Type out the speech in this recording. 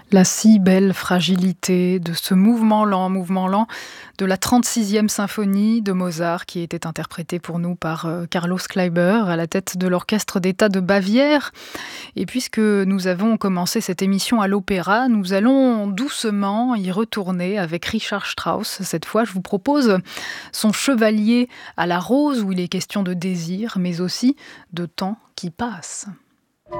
La si belle fragilité de ce mouvement lent de la 36e symphonie de Mozart qui était interprétée pour nous par Carlos Kleiber à la tête de l'Orchestre d'État de Bavière. Et puisque nous avons commencé cette émission à l'opéra, nous allons doucement y retourner avec Richard Strauss. Cette fois, je vous propose son Chevalier à la rose où il est question de désir, mais aussi de temps qui passe.